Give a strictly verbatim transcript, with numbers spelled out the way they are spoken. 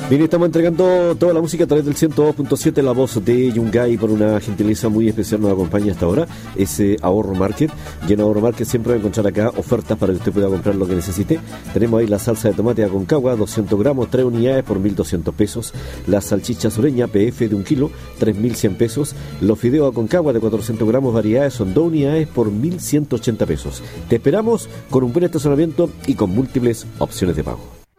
Bien, estamos entregando toda la música a través del ciento dos punto siete, la voz de Yungay. Por una gentileza muy especial nos acompaña hasta ahora, es eh, Ahorro Market. Y en Ahorro Market siempre va a encontrar acá ofertas para que usted pueda comprar lo que necesite. Tenemos ahí la salsa de tomate Aconcagua, doscientos gramos, tres unidades por mil doscientos pesos. La salchicha sureña P F de un kilo, tres mil cien pesos. Los fideos Aconcagua de cuatrocientos gramos, variedades, son dos unidades por mil ciento ochenta pesos. Te esperamos con un buen estacionamiento y con múltiples opciones de pago.